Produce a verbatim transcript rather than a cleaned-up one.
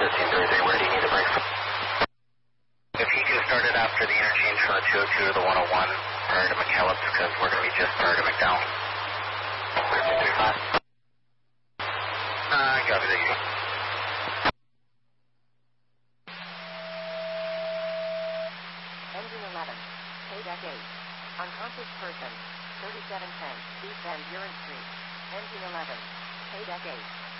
fifteen Thursday, where do you need a break? If he can start it after the interchange from the two oh two to the one oh one prior to McKellips, because we're going to be just prior to McDowell. thirteen thirty-five. Uh, got it, there you go. Engine eleven, K-Deck eight. Unconscious person, thirty-seven ten, East End Urine Street. Engine eleven, K-Deck eight.